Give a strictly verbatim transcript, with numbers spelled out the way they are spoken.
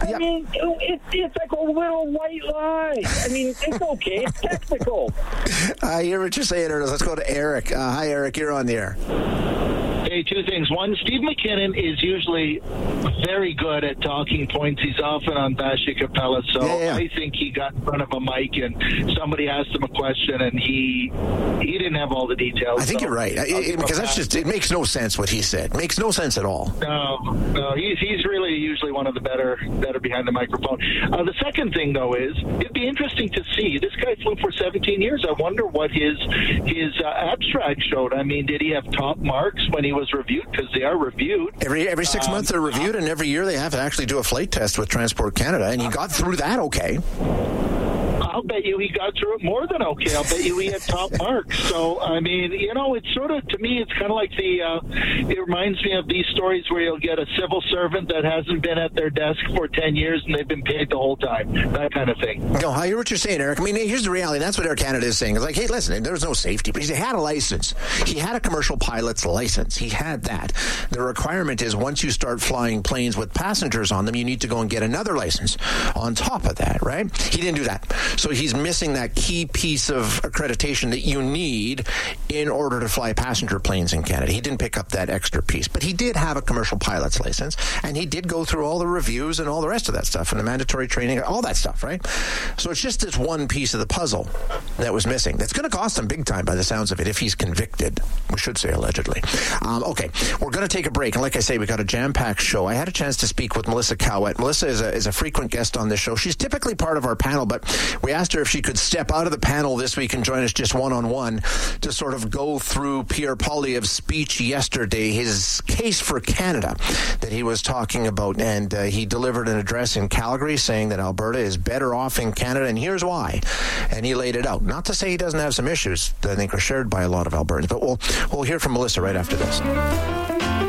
I Yep. mean, it, it's like a little white lie. I mean, it's okay. It's technical. I hear what you're saying, Ernest. Let's go to Eric. Uh, hi, Eric. You're on the air. Hey, two things. One, Steve McKinnon is usually very good at talking points. He's often on Bashi Capella, so Yeah, yeah. I think he got in front of a mic and somebody asked him a question and he he didn't have all the details. I think so you're right. I'll It- give him because that's that. just, it makes no sense what he said. Makes no sense at all. No, no, he's he's really usually one of the better better behind the microphone. Uh, the second thing, though, is it'd be interesting to see. This guy flew for seventeen years. I wonder what his his uh, abstract showed. I mean, did he have top marks when he was reviewed? Because they are reviewed. Every every six Um, months they're reviewed, and every year they have to actually do a flight test with Transport Canada, and he got through that okay. I'll bet you he got through it more than okay. I'll bet you he had top marks. So, I mean, you know, it's sort of, to me, it's kind of like the, uh, it reminds me of these stories where you'll get a civil servant that hasn't been at their desk for ten years and they've been paid the whole time. That kind of thing. No, I hear what you're saying, Eric. I mean, here's the reality. That's what Air Canada is saying. It's like, hey, listen, there's no safety, but he had a license. He had a commercial pilot's license. He had that. The requirement is once you start flying planes with passengers on them, you need to go and get another license on top of that, right? He didn't do that. So he's missing that key piece of accreditation that you need in order to fly passenger planes in Canada. He didn't pick up that extra piece, but he did have a commercial pilot's license, and he did go through all the reviews and all the rest of that stuff, and the mandatory training, all that stuff, right? So it's just this one piece of the puzzle that was missing. That's going to cost him big time by the sounds of it if he's convicted. We should say allegedly. Um, okay, we're going to take a break, and like I say, we got a jam-packed show. I had a chance to speak with Melissa Cowett. Melissa is a, is a frequent guest on this show. She's typically part of our panel, but we asked her if she could step out of the panel this week and join us just one-on-one to sort of go through Pierre Poilievre's speech yesterday, his case for Canada that he was talking about. And uh, he delivered an address in Calgary saying that Alberta is better off in Canada, and here's why. And he laid it out. Not to say he doesn't have some issues that I think are shared by a lot of Albertans, but we'll, we'll hear from Melissa right after this.